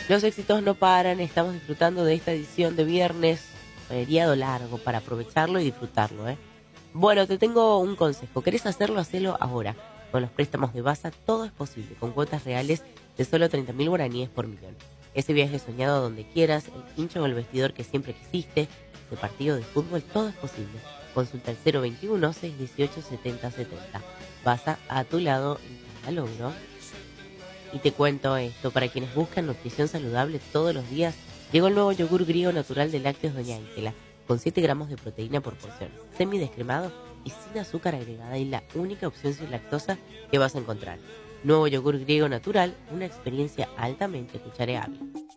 Los éxitos no paran, estamos disfrutando de esta edición de viernes, feriado largo, para aprovecharlo y disfrutarlo, ¿eh? Bueno, te tengo un consejo. ¿Querés hacerlo? Hacelo ahora. Con los préstamos de Basa todo es posible, con cuotas reales de solo 30.000 guaraníes por millón. Ese viaje soñado donde quieras, el hincha o el vestidor que siempre quisiste, de partido de fútbol, todo es posible. Consulta el 021-618-7070. Basa a tu lado en cada logro. Y te cuento esto, para quienes buscan nutrición saludable todos los días, llegó el nuevo yogur griego natural de lácteos Doña Ángela, con 7 gramos de proteína por porción, semidescremado y sin azúcar agregada y la única opción sin lactosa que vas a encontrar. Nuevo yogur griego natural, una experiencia altamente cuchareable.